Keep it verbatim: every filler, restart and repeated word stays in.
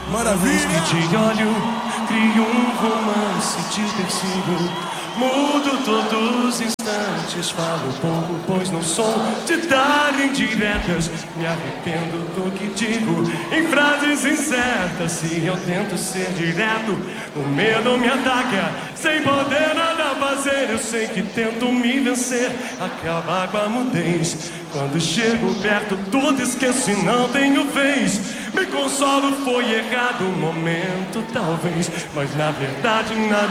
Maravilha! Te olho, crio um romance, te persigo. Mudo todos os instantes, falo pouco, pois não sou de dar indiretas. Me arrependo do que digo em frases incertas. Se eu tento ser direto, o medo me ataca. Sem poder nada fazer, eu sei que tento me vencer. Acaba com a mudez. Quando chego perto, tudo esqueço e não tenho vez. Me consolo, foi errado o momento, talvez, mas na verdade nada